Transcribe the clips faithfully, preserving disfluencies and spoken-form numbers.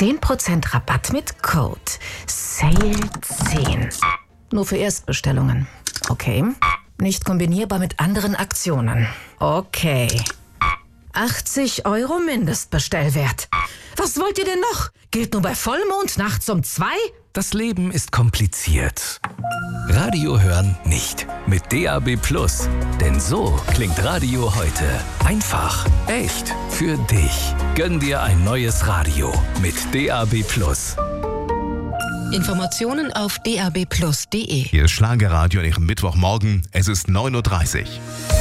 zehn Prozent Rabatt mit Code Sale zehn. Nur für Erstbestellungen. Okay. Nicht kombinierbar mit anderen Aktionen. Okay. achtzig Euro Mindestbestellwert. Was wollt ihr denn noch? Gilt nur bei Vollmond nachts um zwei? Das Leben ist kompliziert. Radio hören nicht. Mit D A B Plus. Denn so klingt Radio heute. Einfach, echt, für dich. Gönn dir ein neues Radio mit D A B Plus. Informationen auf d a b plus punkt d e. Hier ist Schlagerradio an Ihrem Mittwochmorgen. Es ist neun Uhr dreißig.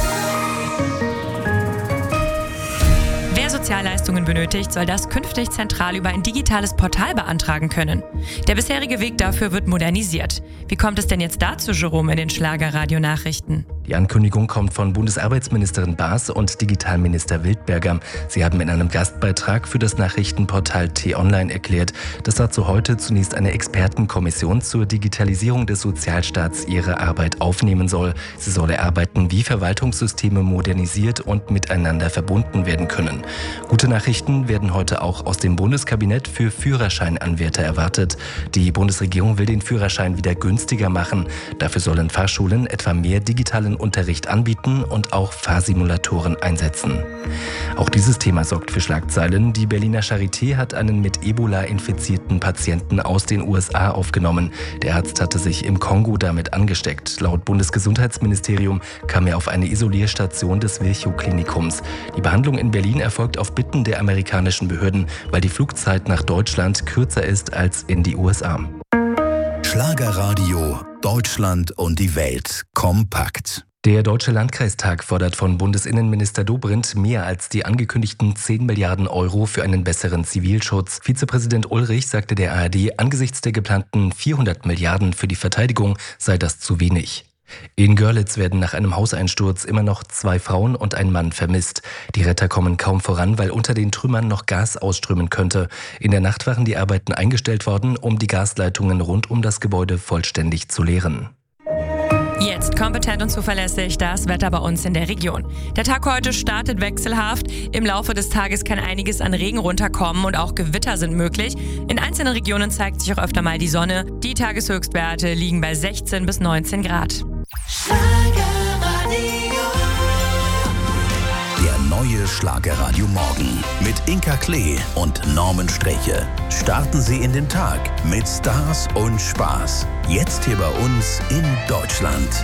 Wer Sozialleistungen benötigt, soll das künftig zentral über ein digitales Portal beantragen können. Der bisherige Weg dafür wird modernisiert. Wie kommt es denn jetzt dazu, Jerome, in den Schlagerradio-Nachrichten? Die Ankündigung kommt von Bundesarbeitsministerin Baas und Digitalminister Wildberger. Sie haben in einem Gastbeitrag für das Nachrichtenportal T-Online erklärt, dass dazu heute zunächst eine Expertenkommission zur Digitalisierung des Sozialstaats ihre Arbeit aufnehmen soll. Sie soll erarbeiten, wie Verwaltungssysteme modernisiert und miteinander verbunden werden können. Gute Nachrichten werden heute auch aus dem Bundeskabinett für Führerscheinanwärter erwartet. Die Bundesregierung will den Führerschein wieder günstiger machen. Dafür sollen Fahrschulen etwa mehr digitalen Unterricht anbieten und auch Fahrsimulatoren einsetzen. Auch dieses Thema sorgt für Schlagzeilen. Die Berliner Charité hat einen mit Ebola infizierten Patienten aus den U S A aufgenommen. Der Arzt hatte sich im Kongo damit angesteckt. Laut Bundesgesundheitsministerium kam er auf eine Isolierstation des Virchow-Klinikums. Die Behandlung in Berlin erfolgt auf Bitten der amerikanischen Behörden, weil die Flugzeit nach Deutschland kürzer ist als in die U S A. Schlagerradio, Deutschland und die Welt kompakt. Der Deutsche Landkreistag fordert von Bundesinnenminister Dobrindt mehr als die angekündigten zehn Milliarden Euro für einen besseren Zivilschutz. Vizepräsident Ulrich sagte der A R D, angesichts der geplanten vierhundert Milliarden für die Verteidigung sei das zu wenig. In Görlitz werden nach einem Hauseinsturz immer noch zwei Frauen und ein Mann vermisst. Die Retter kommen kaum voran, weil unter den Trümmern noch Gas ausströmen könnte. In der Nacht waren die Arbeiten eingestellt worden, um die Gasleitungen rund um das Gebäude vollständig zu leeren. Jetzt kompetent und zuverlässig das Wetter bei uns in der Region. Der Tag heute startet wechselhaft. Im Laufe des Tages kann einiges an Regen runterkommen und auch Gewitter sind möglich. In einzelnen Regionen zeigt sich auch öfter mal die Sonne. Die Tageshöchstwerte liegen bei sechzehn bis neunzehn Grad. Der neue Schlagerradio Morgen mit Inka Klee und Norman Streche. Starten Sie in den Tag mit Stars und Spaß. Jetzt hier bei uns in Deutschland.